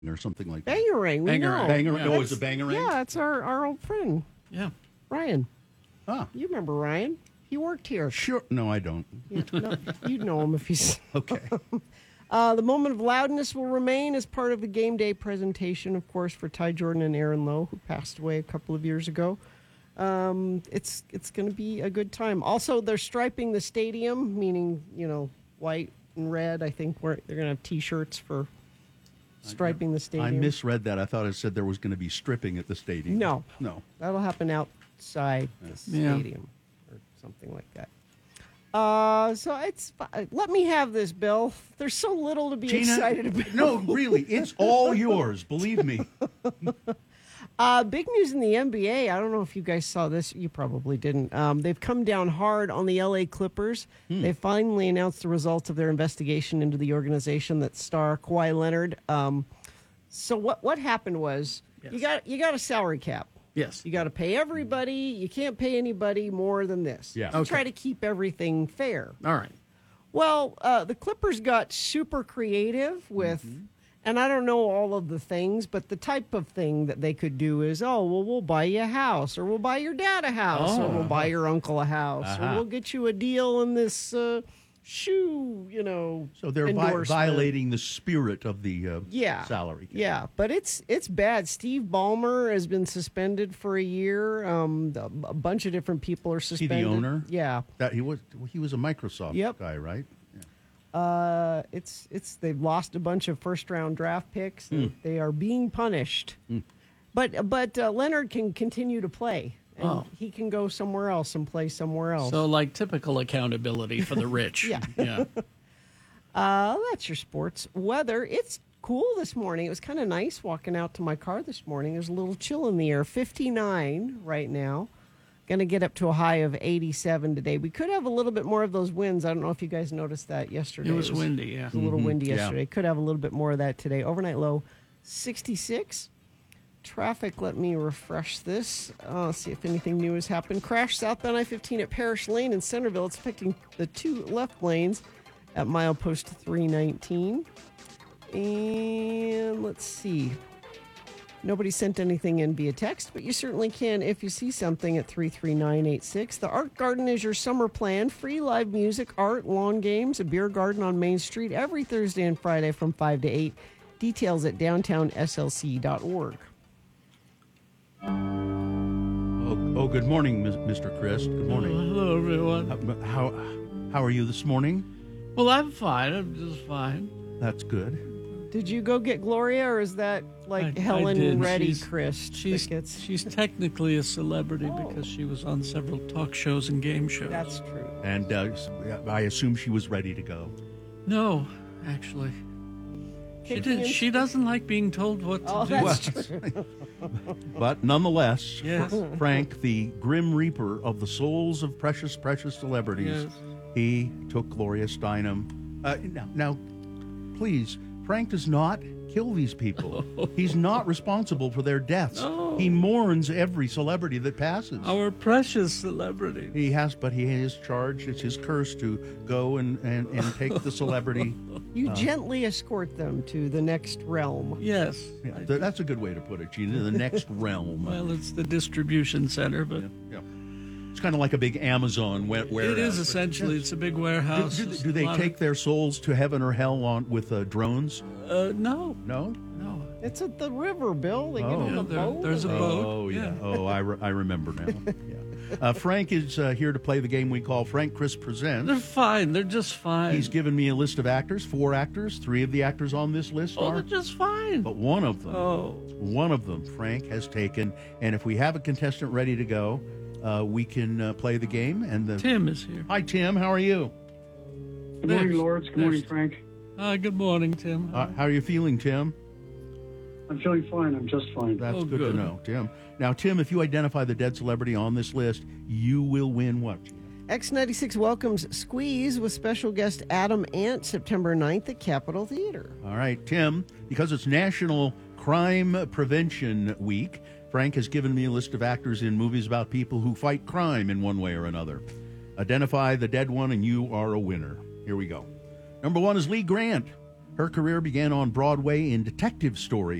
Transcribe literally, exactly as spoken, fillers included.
or something like that. Bangarang, we know. Bangarang. Yeah. Oh, it's a Bangarang? Yeah, it's our, our old friend. Yeah. Ryan. Ah. You remember Ryan? He worked here. Sure. No, I don't. Yeah, no, you'd know him if he's... Okay. uh, the moment of loudness will remain as part of the game day presentation, of course, for Ty Jordan and Aaron Lowe, who passed away a couple of years ago. Um, it's it's going to be a good time. Also, they're striping the stadium, meaning, you know, white and red. I think we're, they're going to have T-shirts for striping the stadium. I misread that. I thought it said there was going to be stripping at the stadium. No. No. That'll happen outside the Yeah. stadium or something like that. Uh, so it's let me have this, Bill. There's so little to be Gina, excited about. No, really, it's all yours. Believe me. Uh, big news in the N B A. I don't know if you guys saw this. You probably didn't. Um, they've come down hard on the L A Clippers. Hmm. They finally announced the results of their investigation into the organization that star Kawhi Leonard. Um, so what what happened was Yes. you got you got a salary cap. Yes. You got to pay everybody. You can't pay anybody more than this. Yeah. To Okay. try to keep everything fair. All right. Well, uh, the Clippers got super creative with, Mm-hmm. and I don't know all of the things, but the type of thing that they could do is, oh, well, we'll buy you a house, or we'll buy your dad a house, or Oh. we'll buy your uncle a house, Uh-huh. or we'll get you a deal in this uh, shoe, you know. So they're vi- endorsement. violating the spirit of the uh, Yeah. salary cap. Yeah, but it's it's bad. Steve Ballmer has been suspended for a year. Um, a a bunch of different people are Is he suspended. the owner? Yeah. That he was he was a Microsoft Yep. guy, right? Uh, it's it's they've lost a bunch of first round draft picks. Hmm. They are being punished, but but uh, Leonard can continue to play, and Oh. he can go somewhere else and play somewhere else. So, like typical accountability for the rich. Yeah. Yeah. uh, that's your sports weather. It's cool this morning. It was kind of nice walking out to my car this morning. There's a little chill in the air. fifty-nine right now. Going to get up to a high of eighty-seven today. We could have a little bit more of those winds. I don't know if you guys noticed that yesterday. It was windy, yeah. It was a little windy yeah. yesterday. Could have a little bit more of that today. Overnight low, sixty-six. Traffic, let me refresh this. Uh, see if anything new has happened. Crash southbound I fifteen at Parish Lane in Centerville. It's affecting the two left lanes at milepost three nineteen. And let's see. Nobody sent anything in via text, but you certainly can if you see something at three three nine eight six. The Art Garden is your summer plan. Free live music, art, lawn games, a beer garden on Main Street every Thursday and Friday from five to eight. Details at downtown S L C dot org. Oh, oh good morning, Mis- Mister Chris. Good morning. Hello, everyone. Uh, How how are you this morning? Well, I'm fine. I'm just fine. That's good. Did you go get Gloria, or is that like I- I Helen did. Reddy She's- Christ? She's that gets... she's technically a celebrity because she was on several talk shows and game shows. That's true. And uh, I assume she was ready to go. No, actually. She, Kicking did, and- she doesn't like being told what to Oh, do. that's true. But nonetheless, Yes. Fr- Frank, the grim reaper of the souls of precious, precious celebrities, Yes. he took Gloria Steinem. Uh, now, now, please, Frank does not kill these people. He's not responsible for their deaths. No. He mourns every celebrity that passes. Our precious celebrity. He has, but he is charged. It's his curse to go and, and, and take the celebrity. You gently escort them to the next realm. Yes. Yeah, I- th- that's a good way to put it, Gina. The next realm. well, it's the distribution center, but Yeah. It's kind of like a big Amazon wa- warehouse. it is essentially. It's a big warehouse. Do, do, There's do a they lot take their souls to heven or hell on with uh, drones? Of, uh, no, No. no. It's at the river, Bill. They get Oh. on the Yeah, there- boat. there's a boat. Oh yeah. Yeah. Oh, I, re- I remember now. Yeah. Uh, Frank is uh, here to play the game we call Frank Chris They're Presents. fine. They're just fine. He's given me a list of actors, four actors. Three of the actors on this list oh, are, they're just fine. but one of them, Oh, one of them, Frank has taken. And if we have a contestant ready to go, uh, we can uh, play the game. And the Tim is here. Hi, Tim. How are you? Good morning, There's- Lords. Good morning, there's- Frank. Uh, good morning, Tim. Uh, how are you feeling, Tim? I'm feeling fine. I'm just fine. That's Oh, good, good. to know, Tim. Now, Tim, if you identify the dead celebrity on this list, you will win what? X ninety-six welcomes Squeeze with special guest Adam Ant September ninth at Capitol Theater. All right, Tim, because it's National Crime Prevention Week, Frank has given me a list of actors in movies about people who fight crime in one way or another. Identify the dead one, and you are a winner. Here we go. Number one is Lee Grant. Her career began on Broadway in Detective Story